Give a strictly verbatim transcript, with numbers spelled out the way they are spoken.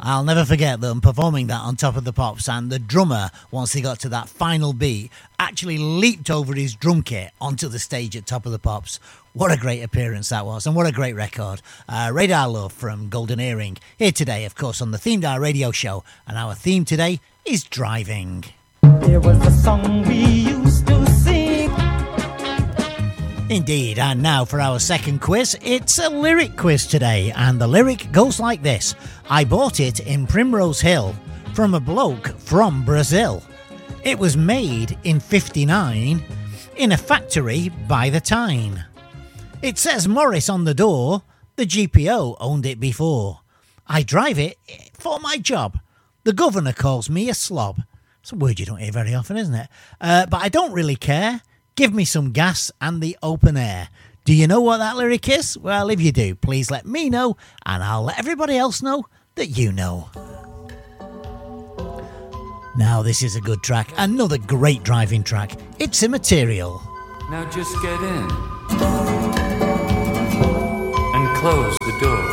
I'll never forget them performing that on Top of the Pops, and the drummer, once he got to that final beat, actually leaped over his drum kit onto the stage at Top of the Pops. What a great appearance that was, and what a great record. Uh, Radar Love from Golden Earring, here today, of course, on the Themed Hour Radio Show, and our theme today is driving. There was a song we used to sing. Indeed, and now for our second quiz. It's a lyric quiz today, and the lyric goes like this. I bought it in Primrose Hill from a bloke from Brazil. It was made in fifty-nine in a factory by the Tyne. It says Morris on the door, the G P O owned it before. I drive it for my job. The governor calls me a slob. It's a word you don't hear very often, isn't it? Uh, but I don't really care. Give me some gas and the open air. Do you know what that lyric is? Well, if you do, please let me know, and I'll let everybody else know that you know. Now, this is a good track. Another great driving track. It's Immaterial. Now just get in and close the door.